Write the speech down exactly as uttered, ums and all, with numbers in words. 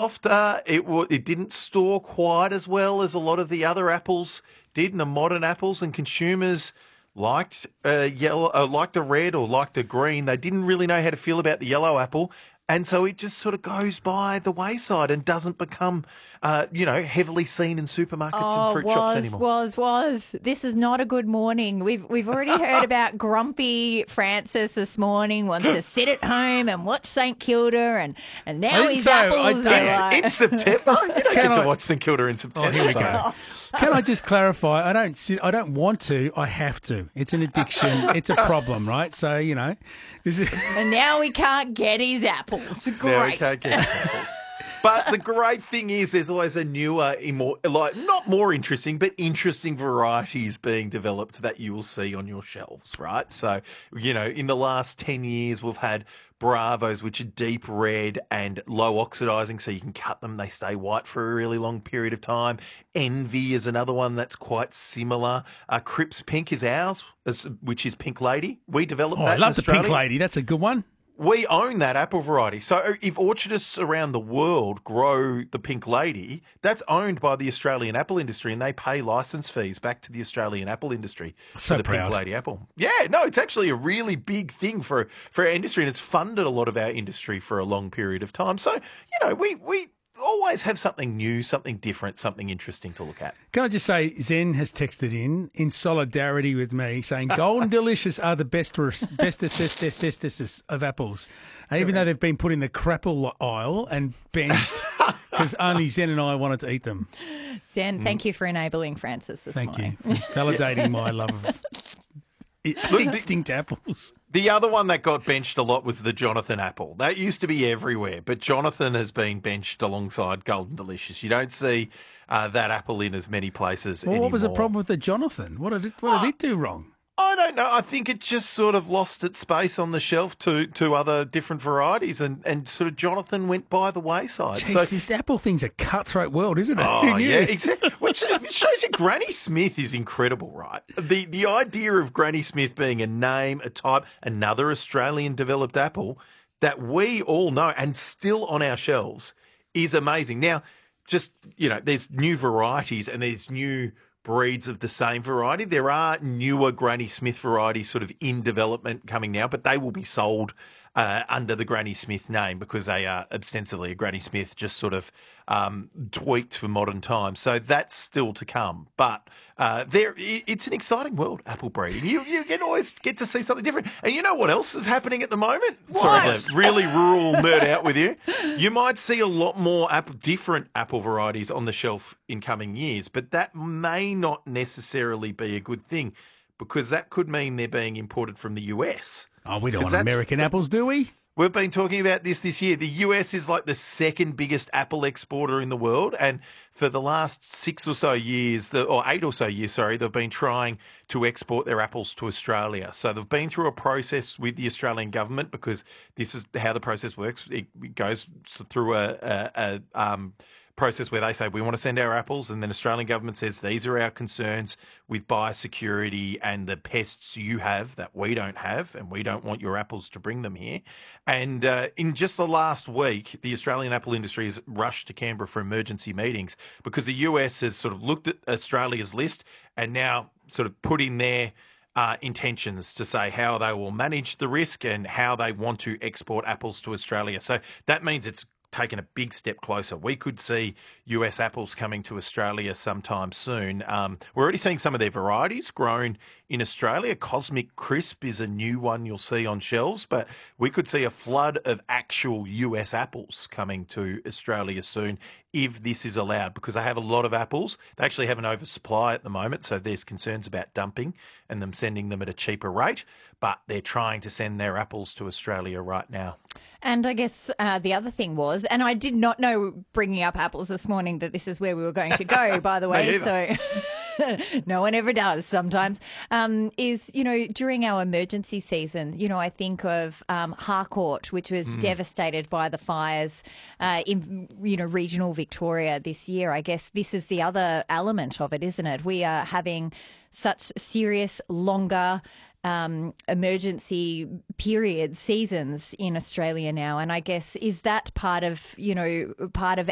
softer. It w- it didn't store quite as well as a lot of the other apples did, and the modern apples, and consumers liked uh, yellow, uh, liked a red or liked a green. They didn't really know how to feel about the yellow apple. And so it just sort of goes by the wayside and doesn't become, uh, you know, heavily seen in supermarkets Oh, and fruit was, shops anymore. was, was. This is not a good morning. We've we've already heard about grumpy Francis this morning, wants to sit at home and watch St Kilda, and, and now didn't his say- I- apples I- are It's, like... it's September. You don't Can get to I- watch St Kilda in September. Oh, here we so- go. Can I just clarify? I don't sit, I don't want to. I have to. It's an addiction. It's a problem, right? So, you know, this is... And now we can't get his apples. Great. Now we can't get apples. But the great thing is there's always a newer, more, like not more interesting, but interesting varieties being developed that you will see on your shelves, right? So, you know, in the last ten years, we've had Bravos, which are deep red and low oxidizing, so you can cut them. They stay white for a really long period of time. Envy is another one that's quite similar. Uh, Cripps Pink is ours, which is Pink Lady. We developed Oh, that I love in the Australia. pink lady. That's a good one. We own that apple variety. So if orchardists around the world grow the Pink Lady, that's owned by the Australian apple industry, and they pay license fees back to the Australian apple industry So for the proud. Pink Lady apple. Yeah, no, it's actually a really big thing for, for our industry, and it's funded a lot of our industry for a long period of time. So, you know, we, we always have something new, something different, something interesting to look at. Can I just say, Zen has texted in, in solidarity with me, saying Golden Delicious are the best, bestest of apples. And even though they've been put in the crapple aisle and benched, because only Zen and I wanted to eat them. Zen, thank you for enabling Francis this Thank morning. you for validating my love of extinct apples. The other one that got benched a lot was the Jonathan apple. That used to be everywhere, but Jonathan has been benched alongside Golden Delicious. You don't see uh, that apple in as many places Well, anymore. what was the problem with the Jonathan? What did it, what did it do wrong? I don't know. I think it just sort of lost its space on the shelf to, to other different varieties, and, and sort of Jonathan went by the wayside. Jeez, so, this apple thing's a cutthroat world, isn't it? oh, Who knew? yeah, exactly. Which shows you Granny Smith is incredible, right? The the idea of Granny Smith being a name, a type, another Australian developed apple that we all know and still on our shelves is amazing. Now, just, you know, there's new varieties and there's new breeds of the same variety. There are newer Granny Smith varieties sort of in development coming now, but they will be sold uh, under the Granny Smith name because they are ostensibly a Granny Smith just sort of um, tweaked for modern times. So that's still to come. But uh, there, it's an exciting world, apple breeding. You, you can always get to see something different. And you know what else is happening at the moment? Sorry to really rural nerd out with you. You might see a lot more apple, different apple varieties on the shelf in coming years, but that may not necessarily be a good thing because that could mean they're being imported from the U S. Oh, we don't 'Cause want that's- American apples, do we? We've been talking about this this year. The U S is like the second biggest apple exporter in the world. And for the last six or so years, the- or eight or so years, sorry, they've been trying to export their apples to Australia. So they've been through a process with the Australian government because this is how the process works. It goes through a, a, a um, process where they say, we want to send our apples, and then Australian government says, these are our concerns with biosecurity and the pests you have that we don't have, and we don't want your apples to bring them here. And uh, in just the last week, the Australian apple industry has rushed to Canberra for emergency meetings because the U S has sort of looked at Australia's list and now sort of put in their Uh, intentions to say how they will manage the risk and how they want to export apples to Australia. So that means it's taken a big step closer. We could see U S apples coming to Australia sometime soon. Um, we're already seeing some of their varieties grown in Australia. Cosmic Crisp is a new one you'll see on shelves, but we could see a flood of actual U S apples coming to Australia soon if this is allowed, because they have a lot of apples. They actually have an oversupply at the moment, so there's concerns about dumping and them sending them at a cheaper rate, but they're trying to send their apples to Australia right now. And I guess uh, the other thing was, and I did not know bringing up apples this morning that this is where we were going to go, by the way, so no one ever does sometimes, um, is, you know, during our emergency season, you know, I think of um, Harcourt, which was mm. devastated by the fires uh, in, you know, regional Victoria this year. I guess this is the other element of it, isn't it? We are having such serious, longer Um, emergency period seasons in Australia now, and I guess is that part of you know part of